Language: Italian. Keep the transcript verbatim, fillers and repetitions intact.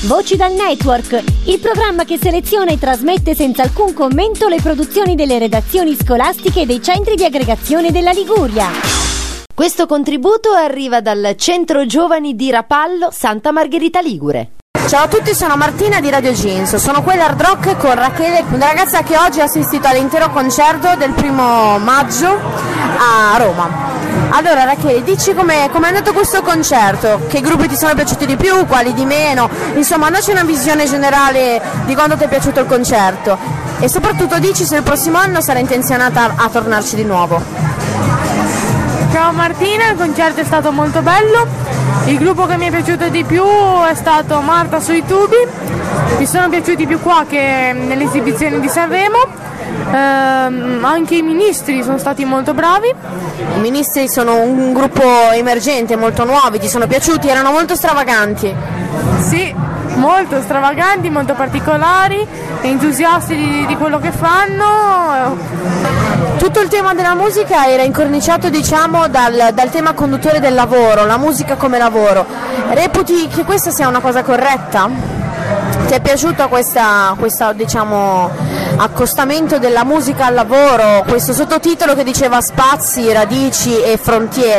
Voci dal Network, il programma che seleziona e trasmette senza alcun commento le produzioni delle redazioni scolastiche e dei centri di aggregazione della Liguria. Questo contributo arriva dal Centro Giovani di Rapallo, Santa Margherita Ligure. Ciao a tutti, sono Martina di Radio Jeans, sono qui all'Hard Rock con Rachele, una ragazza che oggi ha assistito all'intero concerto del primo maggio a Roma. Allora Rachele, dici com'è, com'è andato questo concerto, che gruppi ti sono piaciuti di più, quali di meno, insomma dacci una visione generale di quanto ti è piaciuto il concerto e soprattutto dici se il prossimo anno sarà intenzionata a tornarci di nuovo. Ciao Martina, il concerto è stato molto bello, il gruppo che mi è piaciuto di più è stato Marta sui tubi, mi sono piaciuti più qua che nelle esibizioni di Sanremo. Eh, anche i Ministri sono stati molto bravi. I Ministri sono un gruppo emergente, molto nuovi, ti sono piaciuti? Erano molto stravaganti. Sì, molto stravaganti, molto particolari, entusiasti di, di quello che fanno. Tutto il tema della musica era incorniciato, diciamo, dal, dal tema conduttore del lavoro, la musica come lavoro. Reputi che questa sia una cosa corretta? Ti è piaciuto questa, questa diciamo, accostamento della musica al lavoro, questo sottotitolo che diceva spazi, radici e frontiere?